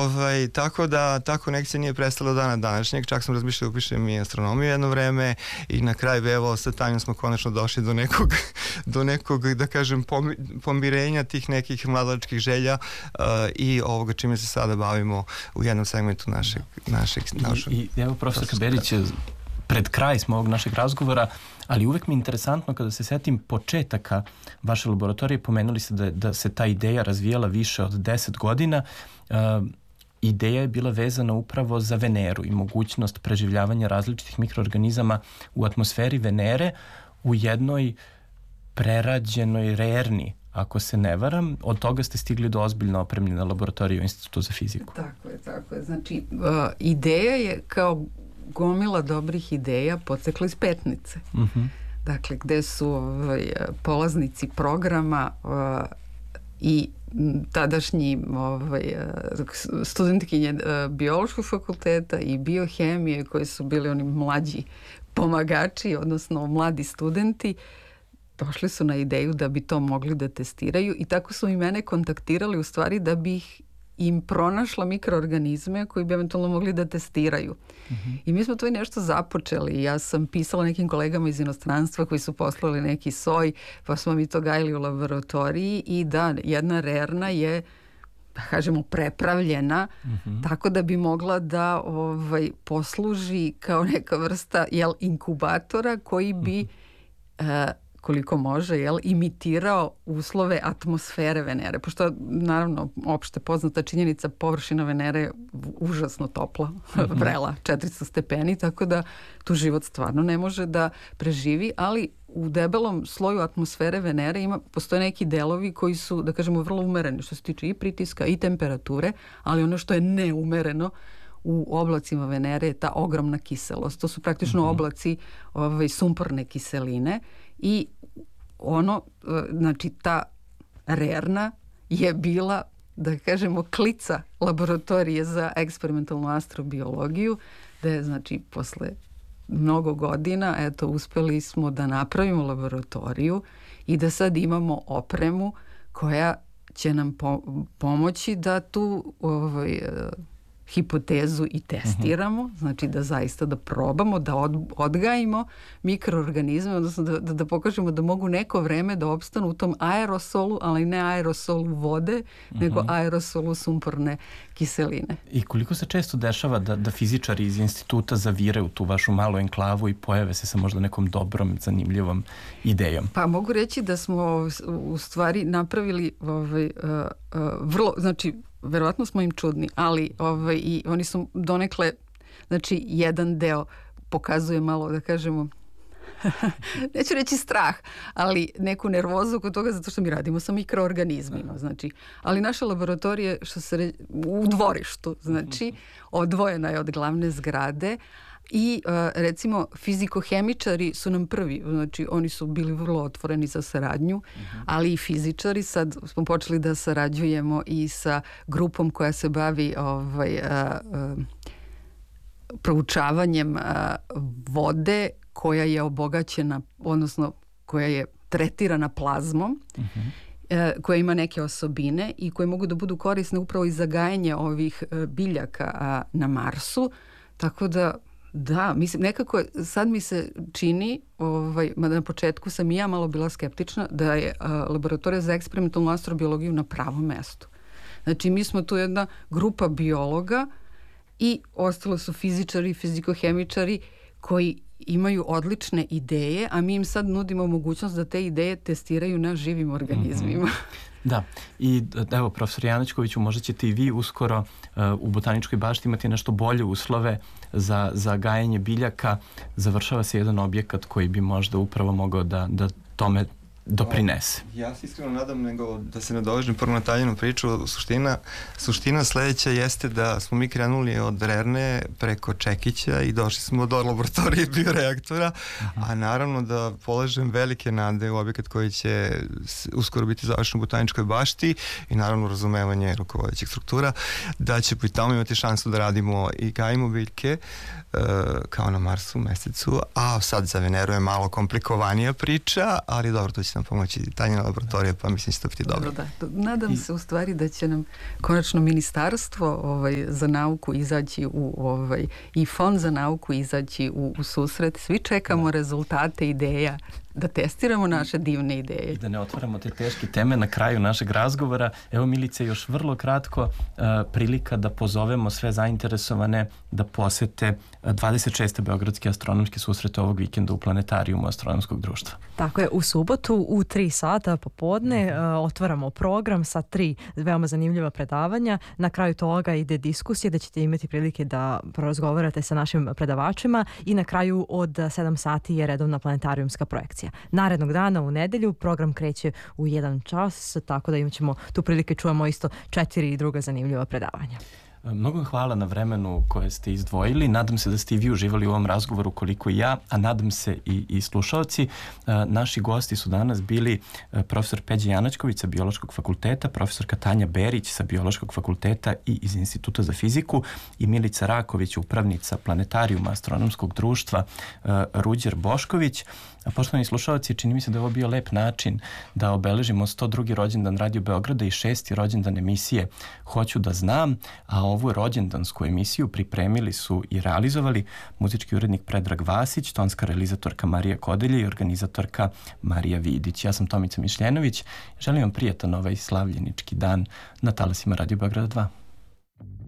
Tako da ta konekcija nije prestala od dana današnjeg, čak sam razmišljao upišem i astronomiju jedno vreme i na kraju evo sa Tanjom smo konačno došli do nekog da kažem pomirenja tih nekih mladalačkih želja i ovoga čime se sada bavimo u jednom segmentu našeg I evo profesor Kaberić, pred kraj smo ovog našeg razgovora, ali uvek mi je interesantno kada se setim početaka vaše laboratorije, pomenuli ste da se ta ideja razvijala više od 10 godina. Ideja je bila vezana upravo za Veneru i mogućnost preživljavanja različitih mikroorganizama u atmosferi Venere u jednoj prerađenoj rerni, ako se ne varam. Od toga ste stigli do ozbiljno opremljene laboratorije u Institutu za fiziku. Tako je. Znači, ideja je kao gomila dobrih ideja potekla iz Petnice. Dakle, gde su polaznici programa i tadašnji studentkinje biološkog fakulteta i biohemije koji su bili oni mlađi pomagači, odnosno mladi studenti, došli su na ideju da bi to mogli da testiraju i tako su i mene kontaktirali u stvari da bi im pronašla mikroorganizme koji bi eventualno mogli da testiraju. I mi smo to i nešto započeli. Ja sam pisala nekim kolegama iz inostranstva koji su poslali neki soj, pa smo mi to gajili u laboratoriji i da, jedna rerna je, da kažemo, prepravljena tako da bi mogla da posluži kao neka vrsta inkubatora koji bi koliko može, imitirao uslove atmosfere Venere. Pošto, naravno, opšte poznata činjenica, površina Venere je užasno topla, vrela, 400 stepeni, tako da tu život stvarno ne može da preživi, ali u debelom sloju atmosfere Venere postoje neki delovi koji su, da kažemo, vrlo umereni, što se tiče i pritiska i temperature, ali ono što je neumereno u oblacima Venere je ta ogromna kiselost. To su praktično oblaci sumporne kiseline i znači ta rerna je bila, da kažemo, klica laboratorije za eksperimentalnu astrobiologiju, da je, znači, posle mnogo godina, eto, uspeli smo da napravimo laboratoriju i da sad imamo opremu koja će nam pomoći da tu hipotezu i testiramo, znači da zaista da probamo, da odgajimo mikroorganizme, odnosno da pokažemo da mogu neko vreme da opstanu u tom aerosolu, ali ne aerosolu vode, nego aerosolu sumporne kiseline. I koliko se često dešava da fizičari iz instituta zavire u tu vašu malu enklavu i pojave se sa možda nekom dobrom, zanimljivom idejom? Pa mogu reći da smo u stvari napravili vrlo, znači verovatno smo im čudni, ali i oni su donekle, znači jedan deo pokazuje malo, da kažemo, neću reći strah, ali neku nervozu kod toga zato što mi radimo sa mikroorganizmima, znači, ali naša laboratorija je u dvorištu, znači odvojena je od glavne zgrade i recimo fizikohemičari su nam prvi, znači oni su bili vrlo otvoreni za saradnju, ali i fizičari, sad smo počeli da sarađujemo i sa grupom koja se bavi proučavanjem vode koja je obogaćena, odnosno koja je tretirana plazmom, koja ima neke osobine i koje mogu da budu korisne upravo i za gajenje ovih biljaka na Marsu, tako da, mislim, nekako sad mi se čini, mada na početku sam i ja malo bila skeptična, da je laboratorija za eksperimentalnu astrobiologiju na pravom mestu. Znači, mi smo tu jedna grupa biologa i ostalo su fizičari i fizikohemičari koji imaju odlične ideje, a mi im sad nudimo mogućnost da te ideje testiraju na živim organizmima. Da, i evo, profesor Janačkoviću, možda ćete i vi uskoro u Botaničkoj bašti imati nešto bolje uslove za gajenje biljaka. Završava se jedan objekat koji bi možda upravo mogao da tome doprinese. Ja se iskreno nadam, nego da se nadovežem prvo na Tanjinu priču. Suština sledeća jeste da smo mi krenuli od rerne preko čekića i došli smo do laboratorije bioreaktora, a naravno da polažem velike nade u objekat koji će uskoro biti završen u Botaničkoj bašti i naravno razumevanje rukovodećih struktura, da će i tamo imati šansu da radimo i gajimo biljke kao na Marsu, Mesecu, a sad za Veneru je malo komplikovanija priča, ali dobro, to će će nam pomoći tajna laboratorija, pa mislim će to biti dobro. Da. Nadam se u stvari da će nam konačno ministarstvo za nauku izaći i fond za nauku izaći u susret. Svi čekamo rezultate ideja, da testiramo naše divne ideje. I da ne otvaramo te teške teme na kraju našeg razgovora. Evo, Milice, još vrlo kratko prilika da pozovemo sve zainteresovane da posete 26. Beogradski astronomski susret ovog vikenda u planetarijumu Astronomskog društva. Tako je, u subotu u 3 sata popodne otvaramo program sa 3 veoma zanimljiva predavanja. Na kraju toga ide diskusija da ćete imati prilike da porazgovarate sa našim predavačima i na kraju od 7 sati je redovna planetarijumska projekcija. Narednog dana u nedelju program kreće u 1 čas, tako da imaćemo tu prilike čujemo isto 4 druga zanimljiva predavanja. Mnogo hvala na vremenu koje ste izdvojili. Nadam se da ste i vi uživali u ovom razgovoru koliko i ja, a nadam se i slušalci. Naši gosti su danas bili profesor Peđa Janačković sa Biološkog fakulteta, profesorka Tanja Berić sa Biološkog fakulteta i iz Instituta za fiziku i Milica Raković, upravnica Planetarijuma Astronomskog društva Ruđer Bošković. A poštovani slušalci, čini mi se da je ovo bio lep način da obeležimo 102. rođendan Radio Beograda i 6. rođendan emisije Hoću da znam, a ovu rođendansku emisiju pripremili su i realizovali muzički urednik Predrag Vasić, tonska realizatorka Marija Kodelje i organizatorka Marija Vidić. Ja sam Tomica Mišljenović. Želim vam prijatan ovaj slavljenički dan na talasima Radio Beograda 2.